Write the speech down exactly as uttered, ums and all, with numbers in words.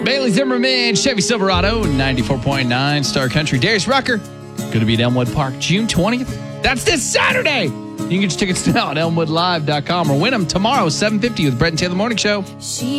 Bailey Zimmerman, Chevy Silverado, ninety-four point nine Star Country. Darius Rucker, going to be at Elmwood Park June twentieth. That's this Saturday. You can get your tickets now at elmwood live dot com or win them tomorrow, seven fifty with Brett and Taylor Morning Show. She